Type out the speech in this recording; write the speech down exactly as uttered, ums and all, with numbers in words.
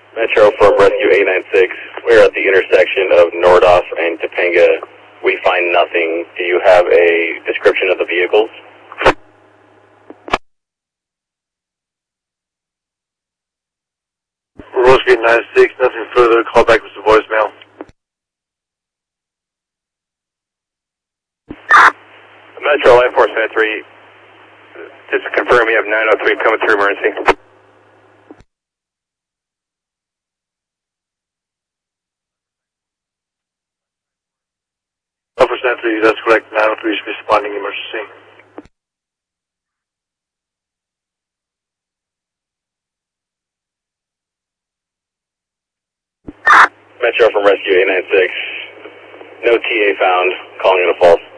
Metro from Rescue eight nine six. We're at the intersection of Nordoff and Topanga. We find nothing. Do you have a description of the vehicles? Rescue eight nine six, nothing further. Call back with the voicemail. Metro Life Force three. Just to confirm you have nine oh three coming through emergency. Life Force three, that's correct. nine oh three is responding emergency. Metro from Rescue eight nine six. No T A found. Calling it a false.